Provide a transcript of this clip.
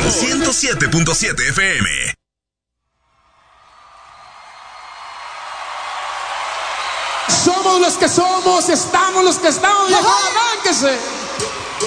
107.7 FM. Somos los que somos, estamos los que estamos. ¡Arránquese!